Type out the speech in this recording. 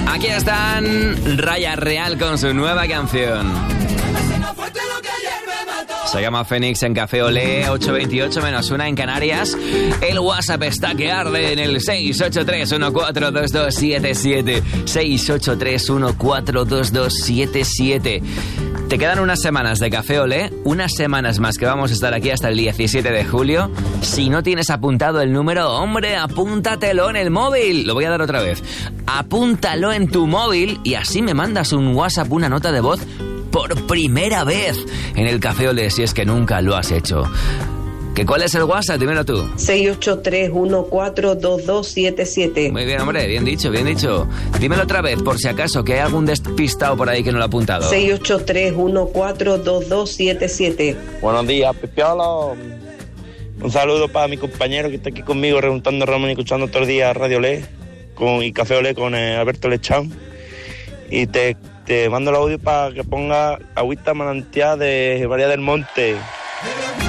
Aquí están Raya Real con su nueva canción. Se llama Fénix en Café Olé, 8:28 menos 1 en Canarias. El WhatsApp está que arde en el 683142277. 683142277. Te quedan unas semanas de Café Olé, unas semanas más que vamos a estar aquí hasta el 17 de julio. Si no tienes apuntado el número, hombre, apúntatelo en el móvil. Lo voy a dar otra vez. Apúntalo en tu móvil y así me mandas un WhatsApp, una nota de voz por primera vez en el Café Olé, si es que nunca lo has hecho. ¿Que cuál es el WhatsApp? Dímelo tú. 683142277. Muy bien, hombre, bien dicho, bien dicho. Dímelo otra vez, por si acaso, que hay algún despistado por ahí que no lo ha apuntado. 683142277. Buenos días, Pipiolo. Un saludo para mi compañero que está aquí conmigo preguntando Ramón y escuchando todos los días Radio Olé y Café Olé con Alberto Lechán. Y te mando el audio para que ponga agüita manantial de María del Monte.